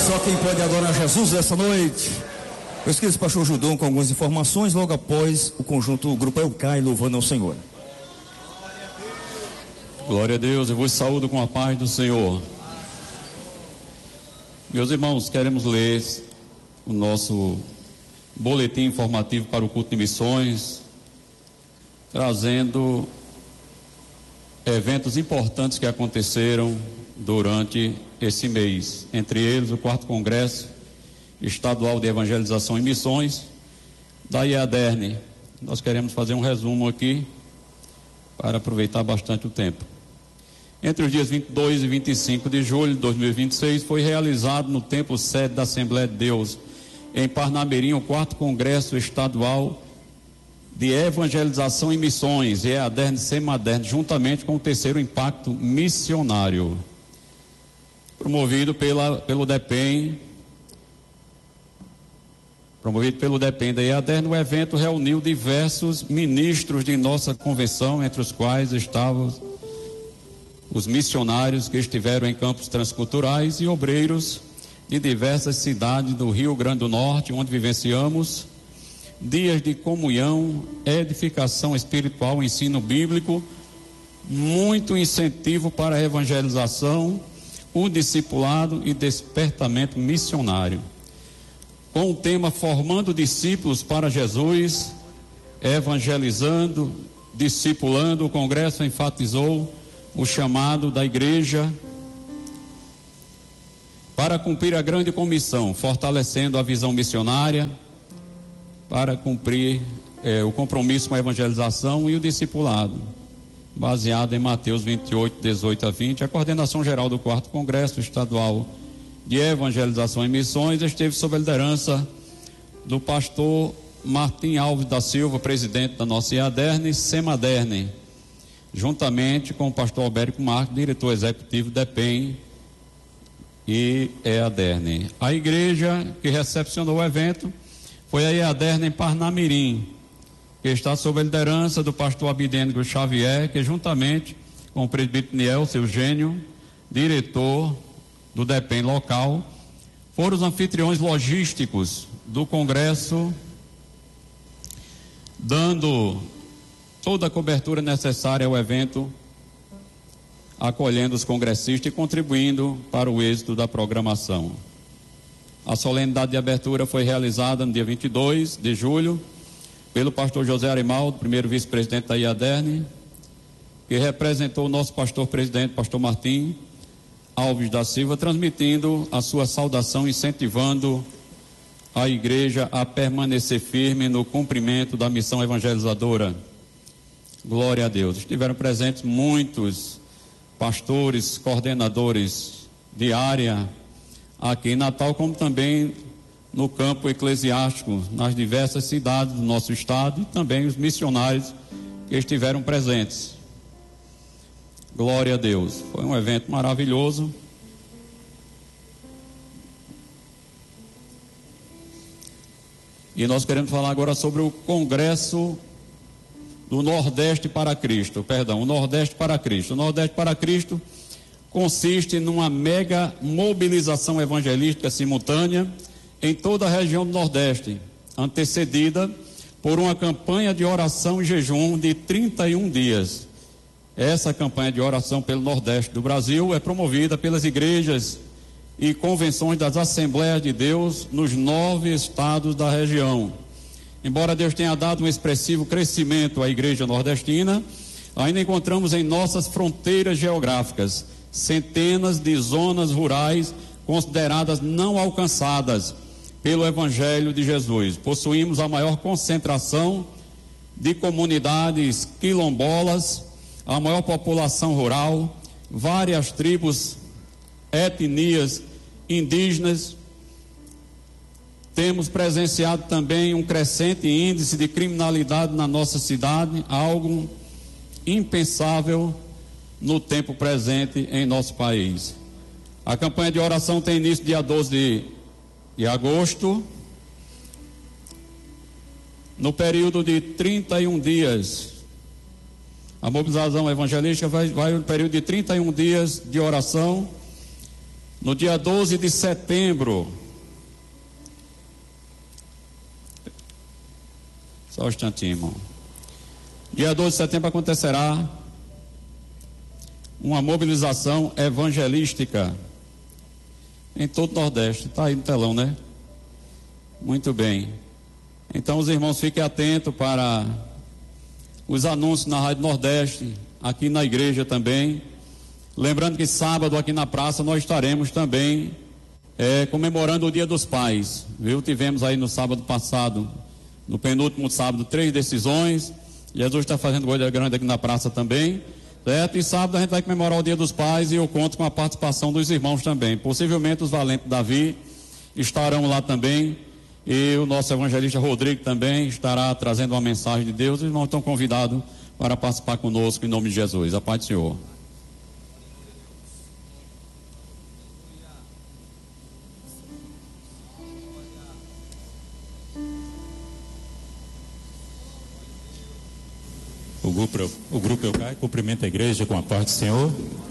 Só quem pode adorar Jesus essa noite. Eu esqueci o pastor Judão com algumas informações, logo após o conjunto o Grupo Elcai louvando ao Senhor. Glória a Deus, eu vos saúdo com a paz do Senhor. Meus irmãos, queremos ler o nosso boletim informativo para o culto de missões, trazendo eventos importantes que aconteceram durante esse mês, entre eles o 4º Congresso Estadual de Evangelização e Missões da IADERN. Nós queremos fazer um resumo aqui para aproveitar bastante o tempo. Entre os dias 22 e 25 de julho de 2026 foi realizado no templo sede da Assembleia de Deus em Parnamirim o 4º Congresso Estadual de Evangelização e Missões, EADERN e SEMADERN, juntamente com o 3º Impacto Missionário, promovido pelo DEPEN da EADERN. O evento reuniu diversos ministros de nossa convenção, entre os quais estavam os missionários que estiveram em campos transculturais e obreiros de diversas cidades do Rio Grande do Norte, onde vivenciamos dias de comunhão, edificação espiritual, ensino bíblico, muito incentivo para a evangelização, o discipulado e despertamento missionário. Com o tema Formando Discípulos para Jesus, evangelizando, discipulando, o Congresso enfatizou o chamado da igreja para cumprir a grande comissão, fortalecendo a visão missionária, para cumprir o compromisso com a evangelização e o discipulado, baseado em Mateus 28, 18 a 20. A coordenação geral do 4º Congresso Estadual de Evangelização e Missões esteve sob a liderança do pastor Martim Alves da Silva, presidente da nossa IADERN e SEMADERN, juntamente com o pastor Albérico Marques, diretor executivo da DEPEN e EADERN. A igreja que recepcionou o evento foi a EADERN em Parnamirim, que está sob a liderança do pastor Abidênico Xavier, que juntamente com o presbítero Nielson Eugênio, diretor do DEPEN local, foram os anfitriões logísticos do congresso, dando toda a cobertura necessária ao evento, acolhendo os congressistas e contribuindo para o êxito da programação. A solenidade de abertura foi realizada no dia 22 de julho pelo pastor José Arimaldo, primeiro vice-presidente da IADERN, que representou o nosso pastor-presidente, pastor Martim Alves da Silva, transmitindo a sua saudação, incentivando a igreja a permanecer firme no cumprimento da missão evangelizadora. Glória a Deus. Estiveram presentes muitos pastores, coordenadores de área aqui em Natal, como também no campo eclesiástico, nas diversas cidades do nosso estado, e também os missionários que estiveram presentes. Glória a Deus. Foi um evento maravilhoso. E nós queremos falar agora sobre o Congresso do Nordeste para Cristo. O Nordeste para Cristo. O Nordeste para Cristo consiste numa mega mobilização evangelística simultânea em toda a região do Nordeste, antecedida por uma campanha de oração e jejum de 31 dias. Essa campanha de oração pelo Nordeste do Brasil é promovida pelas igrejas e convenções das Assembleias de Deus nos 9 estados da região. Embora Deus tenha dado um expressivo crescimento à igreja nordestina, ainda encontramos em nossas fronteiras geográficas centenas de zonas rurais consideradas não alcançadas pelo Evangelho de Jesus. Possuímos a maior concentração de comunidades quilombolas, a maior população rural, várias tribos, etnias indígenas. Temos presenciado também um crescente índice de criminalidade na nossa cidade, algo impensável no tempo presente em nosso país. A campanha de oração tem início dia 12 de agosto, no período de 31 dias. A mobilização evangelística vai no período de 31 dias de oração, No dia 12 de setembro, só um instantinho, irmão. Dia 12 de setembro acontecerá uma mobilização evangelística em todo o Nordeste. Está aí no telão, né? Muito bem. Então os irmãos fiquem atentos para os anúncios na Rádio Nordeste, aqui na igreja também. Lembrando que sábado aqui na praça nós estaremos também comemorando o Dia dos Pais, viu? Tivemos aí no sábado passado, no penúltimo sábado, 3 decisões. Jesus está fazendo coisa grande aqui na praça também, certo? E sábado a gente vai comemorar o Dia dos Pais e eu conto com a participação dos irmãos também. Possivelmente os Valentes Davi estarão lá também e o nosso evangelista Rodrigo também estará trazendo uma mensagem de Deus. Os irmãos estão convidados para participar conosco em nome de Jesus. A paz do Senhor. O grupo Eucai cumprimenta a igreja com a paz do Senhor.